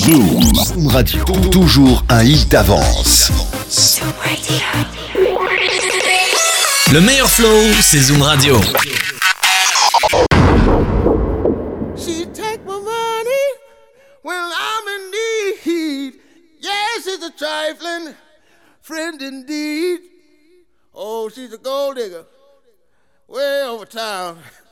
Zoom Radio, toujours un hit d'avance. Le meilleur flow, c'est Zoom Radio. She take my money when I'm in need. Yes, she's a trifling friend indeed. Oh, she's a gold digger way over town.